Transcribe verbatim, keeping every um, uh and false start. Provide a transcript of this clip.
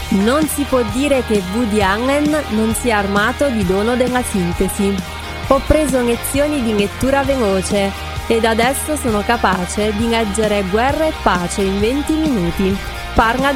Non si può dire che Woody Allen non sia armato di dono della sintesi. Ho preso lezioni di lettura veloce ed adesso sono capace di leggere Guerra e pace in venti minuti. Parla